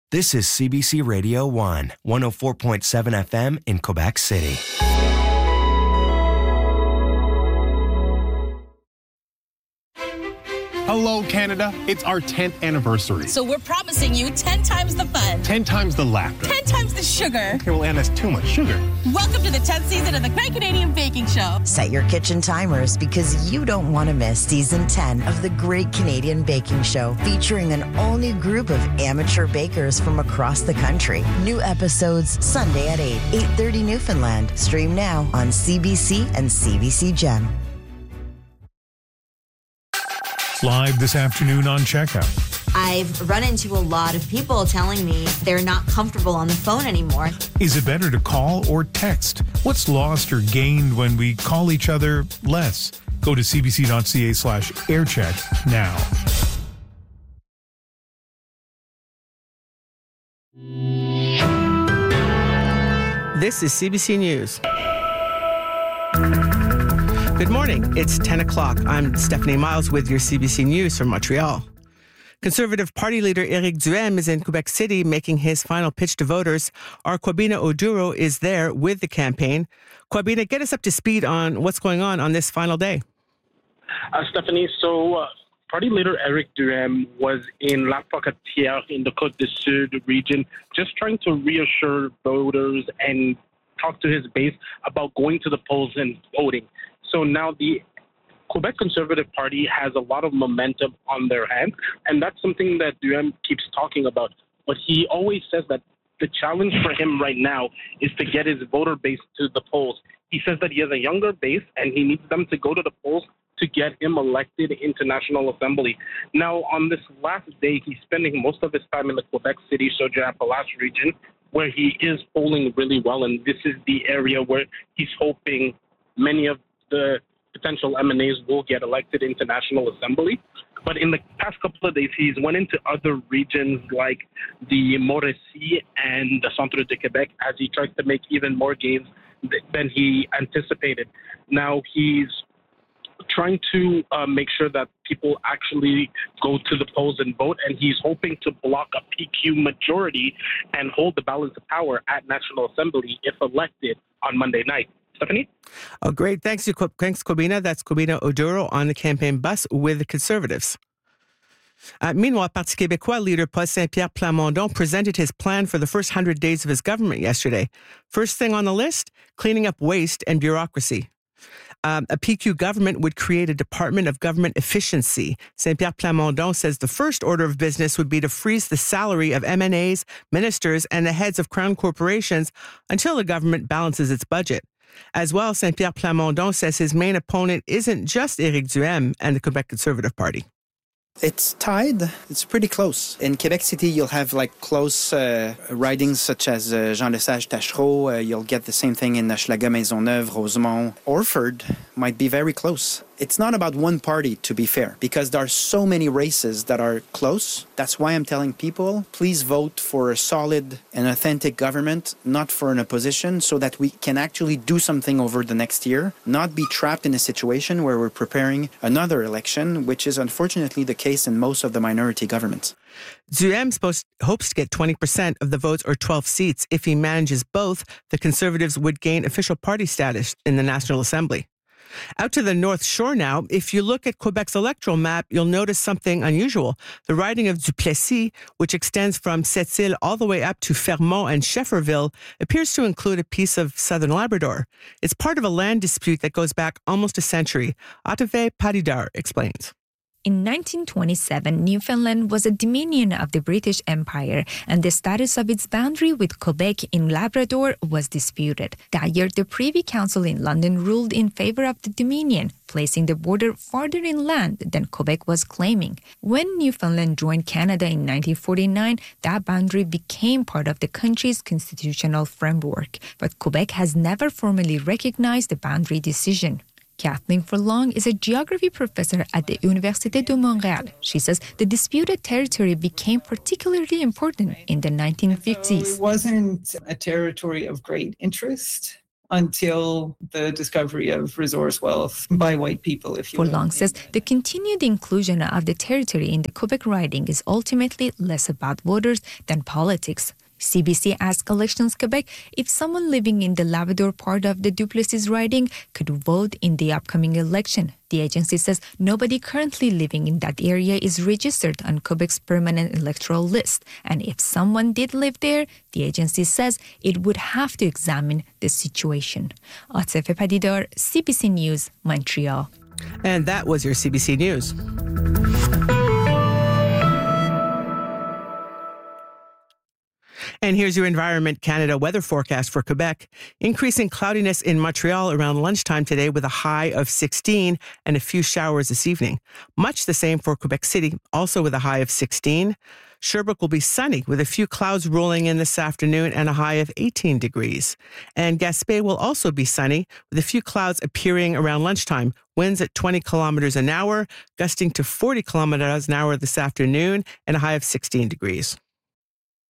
This is CBC Radio 1, 104.7 FM in Quebec City. Hello, Canada. It's our 10th anniversary. So we're promising you 10 times the fun. 10 times the laughter. 10 times the sugar. Okay, well, Anne, that's too much sugar. Welcome to the 10th season of the Great Canadian Baking Show. Set your kitchen timers because you don't want to miss season 10 of the Great Canadian Baking Show, featuring an all-new group of amateur bakers from across the country. New episodes Sunday at 8, 8:30 Newfoundland. Stream now on CBC and CBC Gem. Live this afternoon on Checkout. I've run into a lot of people telling me they're not comfortable on the phone anymore. Is it better to call or text? What's lost or gained when we call each other less? Go to cbc.ca/aircheck now. This is CBC News. Good morning. It's 10 o'clock. I'm Stephanie Miles with your CBC News from Montreal. Conservative Party leader Éric Duhaime is in Quebec City making his final pitch to voters. Our Kwabena Oduro is there with the campaign. Kwabena, get us up to speed on what's going on this final day. Stephanie, Party leader Éric Duhaime was in La Pocatière in the Côte-du-Sud region, just trying to reassure voters and talk to his base about going to the polls and voting. So now the Quebec Conservative Party has a lot of momentum on their hands, and that's something that Duhaime keeps talking about. But he always says that the challenge for him right now is to get his voter base to the polls. He says that he has a younger base, and he needs them to go to the polls to get him elected into National Assembly. Now, on this last day, he's spending most of his time in the Quebec City, Chaudière-Appalaches region, where he is polling really well, and this is the area where he's hoping many of the potential MNAs will get elected into National Assembly. But in the past couple of days, he's went into other regions like the Mauricie and the Centre de Québec as he tries to make even more gains than he anticipated. Now he's trying to make sure that people actually go to the polls and vote, and he's hoping to block a PQ majority and hold the balance of power at National Assembly if elected on Monday night. Stephanie? Oh, great. Thanks, Kwabena. That's Kwabena Oduro on the campaign bus with the Conservatives. Meanwhile, Parti Québécois leader Paul Saint-Pierre Plamondon presented his plan for the first 100 days of his government yesterday. First thing on the list, cleaning up waste and bureaucracy. A PQ government would create a Department of Government Efficiency. Saint-Pierre Plamondon says the first order of business would be to freeze the salary of MNAs, ministers, and the heads of crown corporations until the government balances its budget. As well, Saint-Pierre Plamondon says his main opponent isn't just Éric Duhaime and the Quebec Conservative Party. It's tied. It's pretty close. In Quebec City, you'll have close ridings such as Jean Lesage Tachereau. You'll get the same thing in Hochelaga, Maisonneuve, Rosemont. Orford might be very close. It's not about one party, to be fair, because there are so many races that are close. That's why I'm telling people, please vote for a solid and authentic government, not for an opposition, so that we can actually do something over the next year, not be trapped in a situation where we're preparing another election, which is unfortunately the case in most of the minority governments. Duhaime hopes to get 20% of the votes or 12 seats. If he manages both, the Conservatives would gain official party status in the National Assembly. Out to the North Shore now, if you look at Quebec's electoral map, you'll notice something unusual. The riding of Duplessis, which extends from Sept-Îles all the way up to Fermont and Schefferville, appears to include a piece of southern Labrador. It's part of a land dispute that goes back almost a century. Atave Padidar explains. In 1927, Newfoundland was a dominion of the British Empire, and the status of its boundary with Quebec in Labrador was disputed. That year, the Privy Council in London ruled in favor of the Dominion, placing the border farther inland than Quebec was claiming. When Newfoundland joined Canada in 1949, that boundary became part of the country's constitutional framework, but Quebec has never formally recognized the boundary decision. Kathleen Furlong is a geography professor at the Université de Montréal. She says the disputed territory became particularly important in the 1950s. So it wasn't a territory of great interest until the discovery of resource wealth by white people, if you will. Furlong says the continued inclusion of the territory in the Quebec riding is ultimately less about voters than politics. CBC asked Elections Quebec if someone living in the Labrador part of the Duplessis riding could vote in the upcoming election. The agency says nobody currently living in that area is registered on Quebec's permanent electoral list. And if someone did live there, the agency says it would have to examine the situation. Atsefe Padidar, CBC News, Montreal. And that was your CBC News. And here's your Environment Canada weather forecast for Quebec. Increasing cloudiness in Montreal around lunchtime today with a high of 16 and a few showers this evening. Much the same for Quebec City, also with a high of 16. Sherbrooke will be sunny with a few clouds rolling in this afternoon and a high of 18 degrees. And Gaspé will also be sunny with a few clouds appearing around lunchtime. Winds at 20 kilometers an hour, gusting to 40 kilometers an hour this afternoon and a high of 16 degrees.